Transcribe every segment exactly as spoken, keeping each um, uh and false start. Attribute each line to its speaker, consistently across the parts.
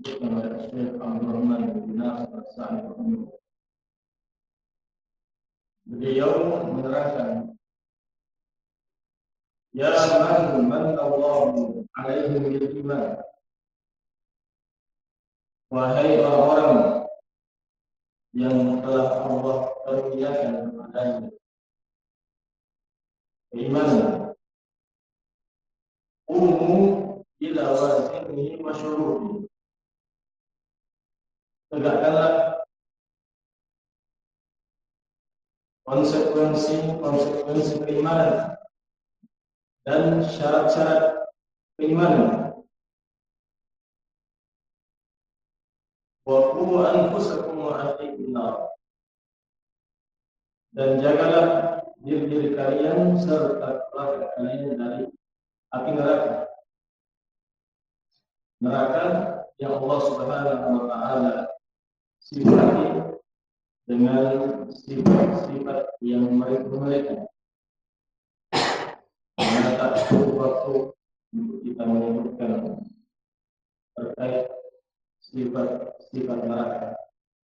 Speaker 1: oleh Syekh Abdurrahman bin Nasir As-Sa'di. Beliau menerangkan, ya man man Allahu alaihi bil iman, wahai orang yang telah Allah karuniakan kepadanya keimanan, umu ila wazinihi wa syuruhi, tegakkanlah konsekuensi-konsekuensi keimanan dan syarat-syarat keimanan. Wa qu anfusakum wa ahlikum nar, dan jagalah diri-diri kalian serta keluarga kalian dari api neraka. Neraka yang Allah Subhanahu wa taala sifati dengan sifat-sifat yang mereka. Karena tak cukup waktu untuk kita menyebutkan terkait sifat-sifat neraka.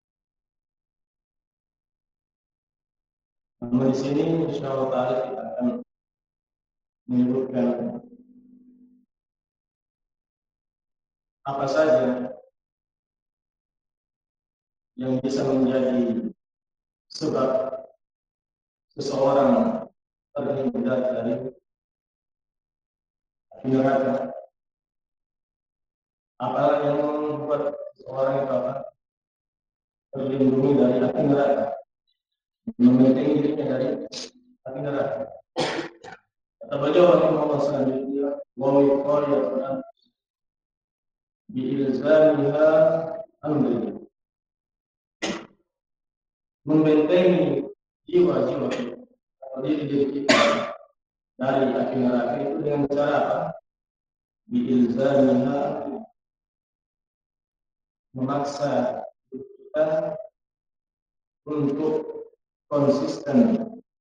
Speaker 1: Namun di sini insyaallah taala kita akan menyebutkan apa saja yang bisa menjadi sebab seseorang terhindar dari api neraka. Apa yang membuat seseorang itu apa? Terlindungi dari api neraka, membentengi dirinya dari api neraka. Kata beliau rahimahullah selanjutnya, wa wiqayatun bi ilzamiha amri, membentengi jiwa-jiwa kita atau diri-diri kita dari api neraka itu dengan cara apa? Biilzamiha, memaksa kita untuk konsisten